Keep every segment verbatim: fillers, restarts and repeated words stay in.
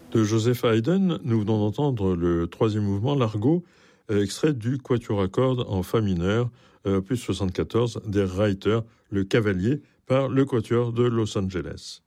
De Joseph Haydn, nous venons d'entendre le troisième mouvement, l'Argot, euh, extrait du Quatuor à cordes en Fa mineur, euh, opus soixante-quatorze, Der Reiter, le cavalier, par le Quatuor de Los Angeles.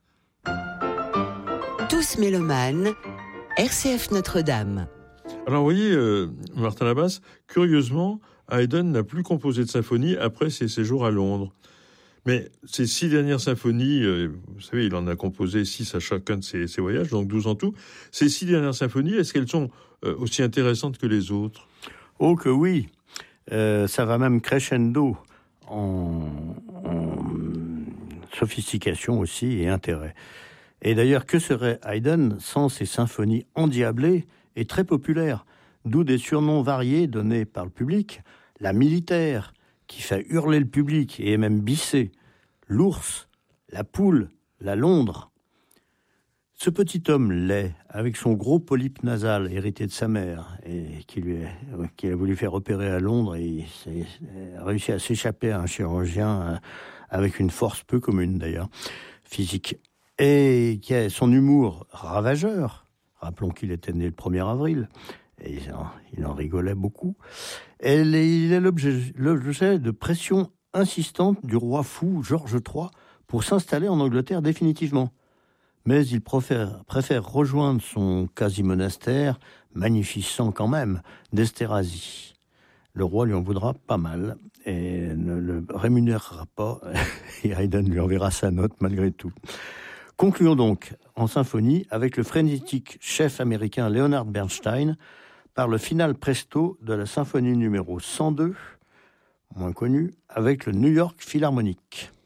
Tous mélomanes, R C F Notre-Dame. Alors vous voyez, euh, Martin Labasse, curieusement, Haydn n'a plus composé de symphonie après ses séjours à Londres. Mais ces six dernières symphonies, euh, vous savez, il en a composé six à chacun de ses, ses voyages, donc douze en tout. Ces six dernières symphonies, est-ce qu'elles sont euh, aussi intéressantes que les autres ? Oh que oui, euh, ça va même crescendo en, en sophistication aussi et intérêt. Et d'ailleurs, que serait Haydn sans ses symphonies endiablées et très populaires, d'où des surnoms variés donnés par le public, la militaire, qui fait hurler le public et est même bissé, l'ours, la poule, la londre. Ce petit homme laid, avec son gros polype nasal hérité de sa mère, et qui lui a, qui a voulu faire opérer à Londres, et il s'est, a réussi à s'échapper à un chirurgien avec une force peu commune d'ailleurs, physique, et qui a son humour ravageur. Rappelons qu'il était né le premier avril, et il en rigolait beaucoup. Et il est l'objet, l'objet de pression insistante du roi fou Georges trois pour s'installer en Angleterre définitivement. Mais il préfère, préfère rejoindre son quasi-monastère, magnificent quand même, d'Esterházy. Le roi lui en voudra pas mal et ne le rémunérera pas, et Haydn lui enverra sa note malgré tout. Concluons donc en symphonie avec le frénétique chef américain Leonard Bernstein par le final presto de la symphonie numéro cent deux, moins connue, avec le New York Philharmonic.